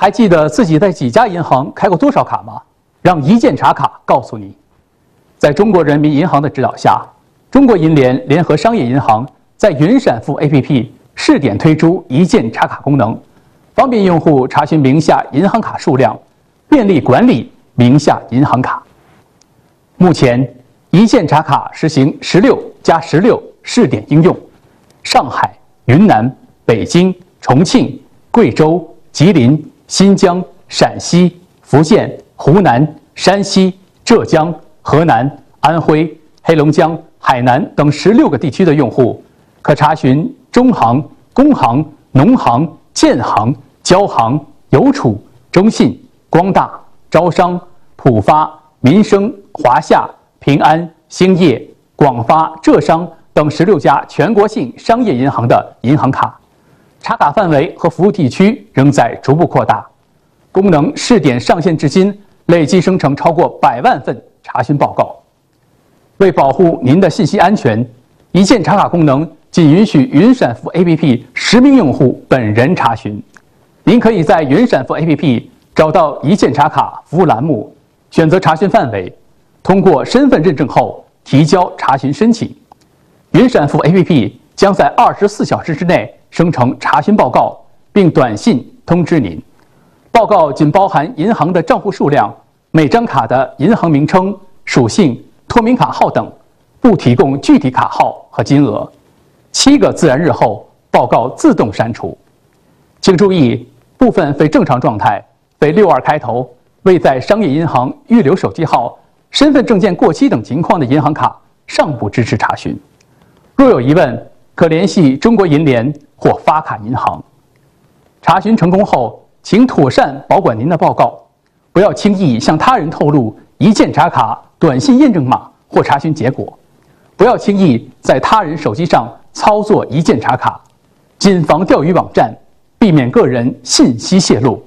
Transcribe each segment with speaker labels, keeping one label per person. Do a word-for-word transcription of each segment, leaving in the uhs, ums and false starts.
Speaker 1: 还记得自己在几家银行开过多少卡吗？让一键查卡告诉你。在中国人民银行的指导下，中国银联联合商业银行在云闪付 A P P 试点推出一键查卡功能，方便用户查询名下银行卡数量，便利管理名下银行卡。目前，一键查卡实行十六加十六试点应用，上海、云南、北京、重庆、贵州、吉林、新疆、陕西、福建、湖南、山西、浙江、河南、安徽、黑龙江、海南等十六个地区的用户，可查询中行、工行、农行、建行、交行、邮储、中信、光大、招商、浦发、民生、华夏、平安、兴业、广发、浙商等十六家全国性商业银行的银行卡。查卡范围和服务地区仍在逐步扩大，功能试点上线至今，累计生成超过百万份查询报告。为保护您的信息安全，一键查卡功能仅允许云闪付 A P P 实名用户本人查询。您可以在云闪付 A P P 找到一键查卡服务栏目，选择查询范围，通过身份认证后提交查询申请。云闪付 A P P 将在二十四小时之内生成查询报告，并短信通知您。报告仅包含银行的账户数量、每张卡的银行名称、属性、托名卡号等，不提供具体卡号和金额。七个自然日后，报告自动删除。请注意，部分非正常状态、非六二开头、未在商业银行预留手机号、身份证件过期等情况的银行卡尚不支持查询。若有疑问，可联系中国银联或发卡银行。查询成功后，请妥善保管您的报告，不要轻易向他人透露一键查卡短信验证码或查询结果，不要轻易在他人手机上操作一键查卡，谨防钓鱼网站，避免个人信息泄露。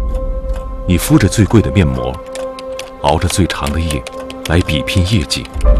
Speaker 2: 你敷着最贵的面膜，熬着最长的夜，来比拼业绩。